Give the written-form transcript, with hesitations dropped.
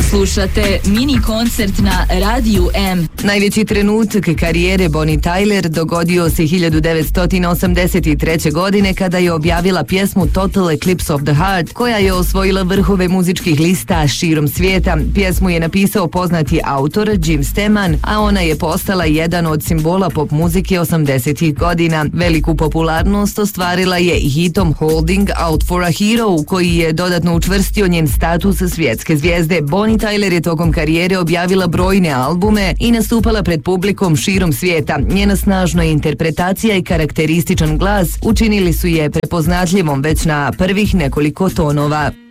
Slušate mini koncert na Radiju M. Najveći trenutak karijere Bonnie Tyler dogodio se 1983. godine kada je objavila pjesmu Total Eclipse of the Heart, koja je osvojila vrhove muzičkih lista širom svijeta. Pjesmu je napisao poznati autor Jim Steinman, a ona je postala jedan od simbola pop muzike 80-ih godina. Veliku popularnost ostvarila je i hitom Holding Out for a Hero, koji je dodatno učvrstio njen status svjetske zvijezde. Bonnie Tyler je tokom karijere objavila brojne albume i nastupala pred publikom širom svijeta. Njena snažna interpretacija i karakterističan glas učinili su je prepoznatljivom već na prvih nekoliko tonova.